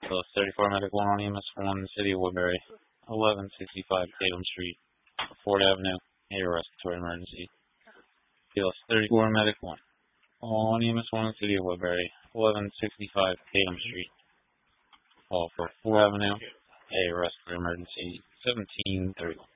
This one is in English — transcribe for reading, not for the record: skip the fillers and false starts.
PLS 34 Medic 1 on EMS 1, City of Woodbury, 1165 Tatum Street, Ford Avenue, a respiratory emergency. PLS 34 Medic 1 on EMS 1, City of Woodbury, 1165 Tatum Street, call for Ford Avenue, a respiratory emergency, 1731.